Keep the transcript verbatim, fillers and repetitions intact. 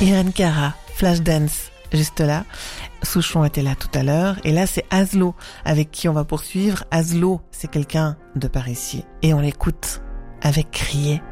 Irène Cara, Flashdance, juste là. Souchon était là tout à l'heure. Et là, c'est Aslo avec qui on va poursuivre. Aslo, c'est quelqu'un de par ici. Et on l'écoute avec Crier.